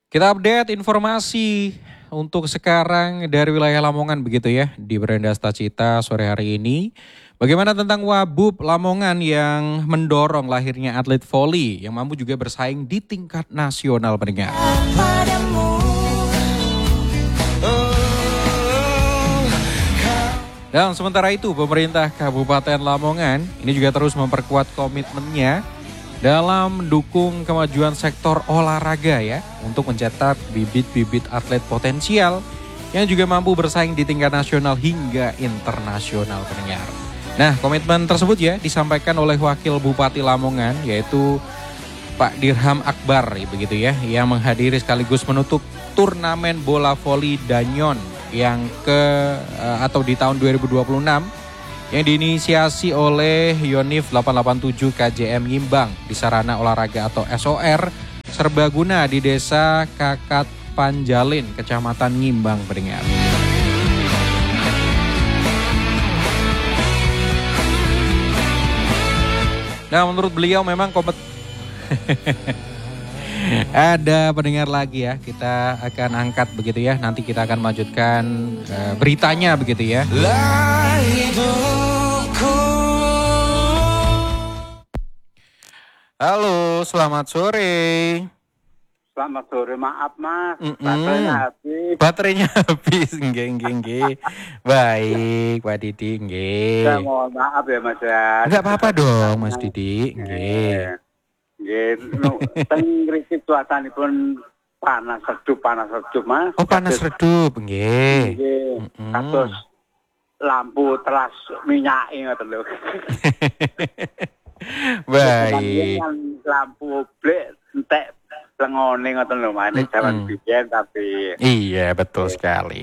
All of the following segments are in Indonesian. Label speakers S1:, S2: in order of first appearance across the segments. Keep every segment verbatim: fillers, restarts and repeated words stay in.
S1: Kita update informasi untuk sekarang dari wilayah Lamongan begitu ya di Beranda Stacita sore hari ini. Bagaimana tentang Wabub Lamongan yang mendorong lahirnya atlet voli yang mampu juga bersaing di tingkat nasional pendengar. Dan sementara itu pemerintah Kabupaten Lamongan ini juga terus memperkuat komitmennya dalam mendukung kemajuan sektor olahraga ya untuk mencetak bibit-bibit atlet potensial yang juga mampu bersaing di tingkat nasional hingga internasional pendengar. Nah, komitmen tersebut ya disampaikan oleh Wakil Bupati Lamongan yaitu Pak Dirham Akbar begitu ya yang menghadiri sekaligus menutup turnamen bola voli Danyon yang ke atau di tahun dua ribu dua puluh enam yang diinisiasi oleh Yonif delapan delapan tujuh K J M Ngimbang di Sarana Olahraga atau S O R Serbaguna di Desa Kakat Panjalin, Kecamatan Ngimbang pendengar. Nah, menurut beliau memang kompet ada pendengar lagi ya, kita akan angkat begitu ya. Nanti kita akan melanjutkan uh, beritanya begitu ya. Halo, selamat sore.
S2: Selamat sore, maaf mas,
S1: Mm-mm.
S2: baterainya habis.
S1: Baterainya habis, nggih nggih nggih. Baik, Pak Didi, nggih.
S2: Saya mohon maaf ya mas ya.
S1: Enggak apa-apa dong, Mas Didi, nggih.
S2: Nggih, nu teng mriki cuacanipun panas redup, panas redup mas.
S1: Oh, panas redup, nggih.
S2: Nggih,
S1: Mm-mm.
S2: kados lampu teras minyaki ngoten lho.
S1: Baik.
S2: Lampu blek entek lengone ngoten lho mas, jaman biyen tapi.
S1: Iya, betul sekali.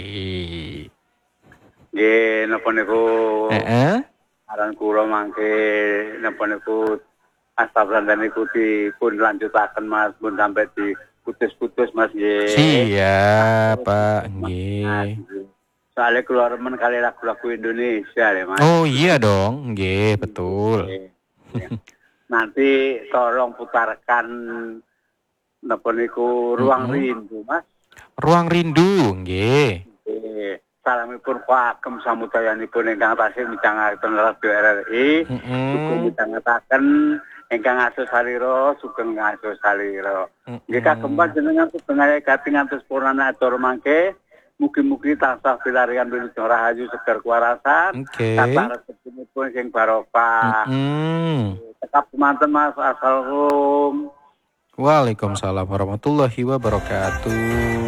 S2: Nggih, napa niku?
S1: Heeh.
S2: Aran kula mangke napa niku astagfirullah niku dipun lanjutaken Mas, pun sampai diputus-putus Mas nggih.
S1: Siap, Pak, nggih.
S2: Soalnya keluar men kali lagu-lagu Indonesia ya Mas.
S1: Oh iya dong, nggih, betul.
S2: Nanti tolong putarkan napa niku Ruang
S1: Mm-mm.
S2: Rindu Mas.
S1: Ruang Rindu, nggih.
S2: Nggih. Salamipun Pakem samudayanipun ingkang tasih mijangaken Radio R R I. Sugeng midhangetaken ingkang asus salira, sugeng asus salira. Nggih kagem panjenengan sugeng ayati ngantos purna acara mangke. Mugi-mugi tansah pilarian wilujeng rahayu seger kuwarasan.
S1: Oke.
S2: Kabar rezekinipun sing barokah. Tetap semanten Mas, assalamualaikum.
S1: Waalaikumsalam warahmatullahi wabarakatuh.